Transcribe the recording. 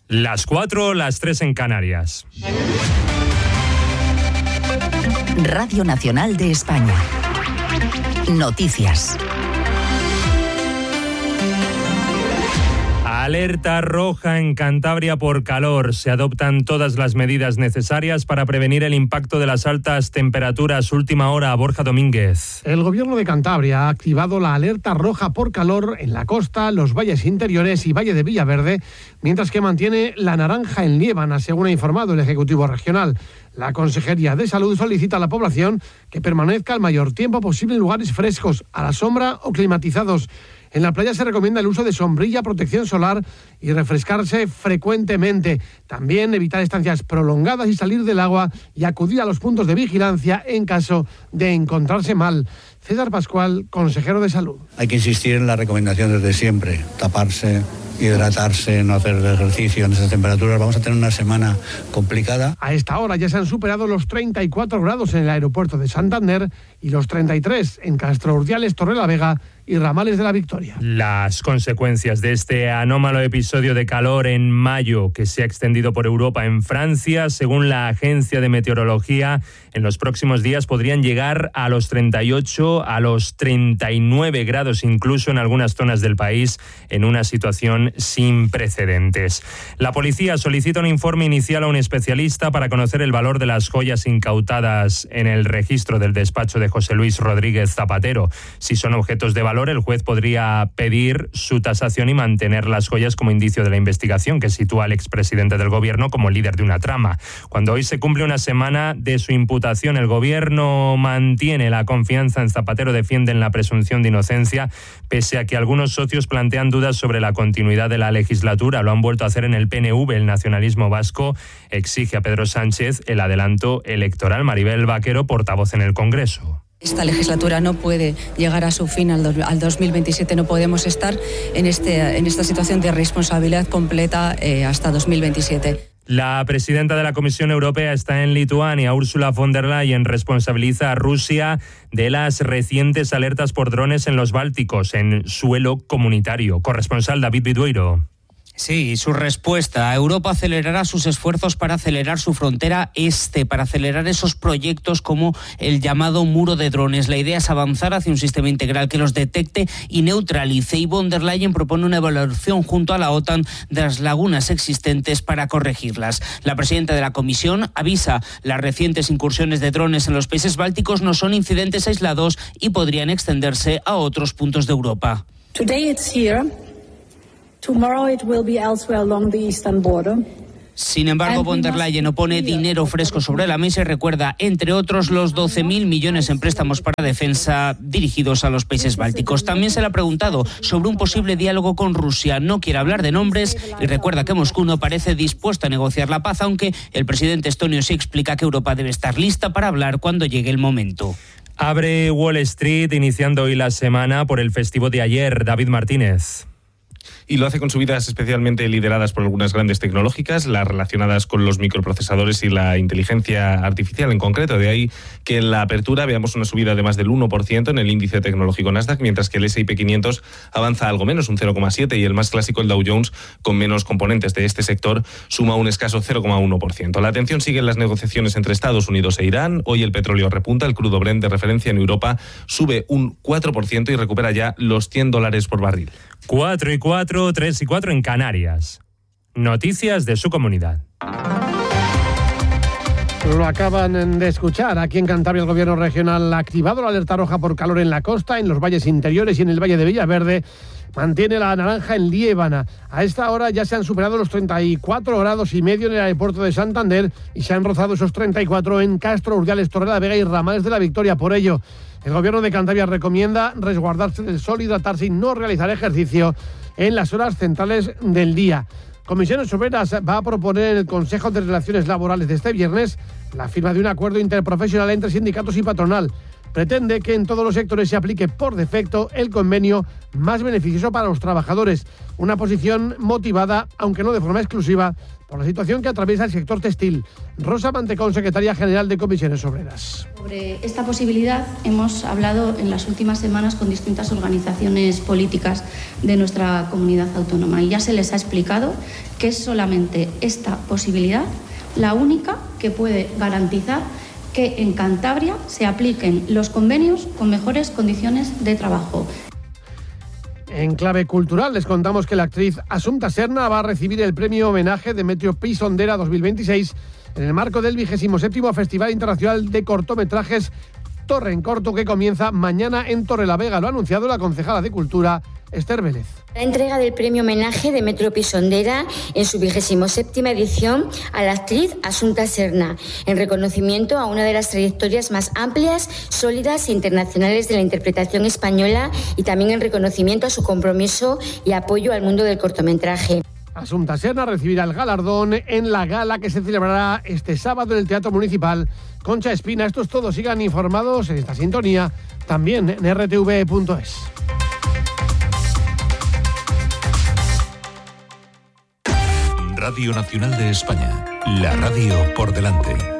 Las 4, las 3 en Canarias. Radio Nacional de España. Noticias. Alerta roja en Cantabria por calor. Se adoptan todas las medidas necesarias para prevenir el impacto de las altas temperaturas. Última hora, Borja Domínguez. El Gobierno de Cantabria ha activado la alerta roja por calor en la costa, los valles interiores y Valle de Villaverde, mientras que mantiene la naranja en Liébana, según ha informado el Ejecutivo Regional. La Consejería de Salud solicita a la población que permanezca el mayor tiempo posible en lugares frescos, a la sombra o climatizados. En la playa se recomienda el uso de sombrilla, protección solar y refrescarse frecuentemente. También evitar estancias prolongadas y salir del agua y acudir a los puntos de vigilancia en caso de encontrarse mal. César Pascual, consejero de Salud. Hay que insistir en la recomendación desde siempre, taparse, hidratarse, no hacer ejercicio en esas temperaturas. Vamos a tener una semana complicada. A esta hora ya se han superado los 34 grados en el aeropuerto de Santander y los 33 en Castro Urdiales, Torrelavega y Ramales de la Victoria. Las consecuencias de este anómalo episodio de calor en mayo que se ha extendido por Europa en Francia, según la Agencia de Meteorología, en los próximos días podrían llegar a los 38, a los 39 grados incluso en algunas zonas del país, en una situación sin precedentes. La policía solicita un informe inicial a un especialista para conocer el valor de las joyas incautadas en el registro del despacho de José Luis Rodríguez Zapatero. Si son objetos de valor, el juez podría pedir su tasación y mantener las joyas como indicio de la investigación que sitúa al expresidente del gobierno como líder de una trama. Cuando hoy se cumple una semana de su imputación, el gobierno mantiene la confianza en Zapatero, defienden la presunción de inocencia, pese a que algunos socios plantean dudas sobre la continuidad de la legislatura. Lo han vuelto a hacer en el PNV. El nacionalismo vasco exige a Pedro Sánchez el adelanto electoral. Maribel Vaquero, portavoz en el Congreso. Esta legislatura no puede llegar a su fin al 2027, no podemos estar en esta situación de responsabilidad completa hasta 2027. La presidenta de la Comisión Europea está en Lituania. Ursula von der Leyen responsabiliza a Rusia de las recientes alertas por drones en los Bálticos, en suelo comunitario. Corresponsal David Vidueiro. Sí, su respuesta. Europa acelerará sus esfuerzos para acelerar su frontera este, para acelerar esos proyectos como el llamado muro de drones. La idea es avanzar hacia un sistema integral que los detecte y neutralice. Y von der Leyen propone una evaluación junto a la OTAN de las lagunas existentes para corregirlas. La presidenta de la Comisión avisa: las recientes incursiones de drones en los países bálticos no son incidentes aislados y podrían extenderse a otros puntos de Europa. Today it's here. Tomorrow it will be elsewhere along the eastern border. Sin embargo, von der Leyen pone dinero fresco sobre la mesa y recuerda, entre otros, los 12.000 millones en préstamos para defensa dirigidos a los países bálticos. También se le ha preguntado sobre un posible diálogo con Rusia. No quiere hablar de nombres y recuerda que Moscú no parece dispuesto a negociar la paz, aunque el presidente estonio sí explica que Europa debe estar lista para hablar cuando llegue el momento. Abre Wall Street, iniciando hoy la semana por el festivo de ayer. David Martínez. Y lo hace con subidas especialmente lideradas por algunas grandes tecnológicas, las relacionadas con los microprocesadores y la inteligencia artificial en concreto. De ahí que en la apertura veamos una subida de más del 1% en el índice tecnológico Nasdaq, mientras que el S&P 500 avanza algo menos, un 0,7%, y el más clásico, el Dow Jones, con menos componentes de este sector, suma un escaso 0,1%. La atención sigue en las negociaciones entre Estados Unidos e Irán. Hoy el petróleo repunta, el crudo Brent de referencia en Europa sube un 4% y recupera ya los $100 por barril. 4 y 4, 3 y 4 en Canarias. Noticias de su comunidad. Lo acaban de escuchar. Aquí en Cantabria el gobierno regional ha activado la alerta roja por calor en la costa, en los valles interiores y en el Valle de Villaverde. Mantiene la naranja en Liébana. A esta hora ya se han superado los 34 grados y medio en el aeropuerto de Santander y se han rozado esos 34 en Castro Urdiales, Torrelavega y Ramales de la Victoria. Por ello, el gobierno de Cantabria recomienda resguardarse del sol, hidratarse y no realizar ejercicio en las horas centrales del día. Comisiones Obreras va a proponer en el Consejo de Relaciones Laborales de este viernes la firma de un acuerdo interprofesional entre sindicatos y patronal. Pretende que en todos los sectores se aplique por defecto el convenio más beneficioso para los trabajadores. Una posición motivada, aunque no de forma exclusiva, por la situación que atraviesa el sector textil. Rosa Mantecón, secretaria general de Comisiones Obreras. Sobre esta posibilidad hemos hablado en las últimas semanas con distintas organizaciones políticas de nuestra comunidad autónoma y ya se les ha explicado que es solamente esta posibilidad la única que puede garantizar que en Cantabria se apliquen los convenios con mejores condiciones de trabajo. En clave cultural les contamos que la actriz Assumpta Serna va a recibir el premio homenaje Demetrio Pisondera 2026 en el marco del 27º Festival Internacional de Cortometrajes Torre en Corto, que comienza mañana en Torrelavega. Lo ha anunciado la concejala de Cultura, Esther Vélez. La entrega del premio homenaje Demetrio Pisondera en su 27ª edición a la actriz Assumpta Serna, en reconocimiento a una de las trayectorias más amplias, sólidas e internacionales de la interpretación española y también en reconocimiento a su compromiso y apoyo al mundo del cortometraje. Assumpta Serna recibirá el galardón en la gala que se celebrará este sábado en el Teatro Municipal. Concha Espina, esto es todo. Sigan informados en esta sintonía, también en rtv.es. Radio Nacional de España, la radio por delante.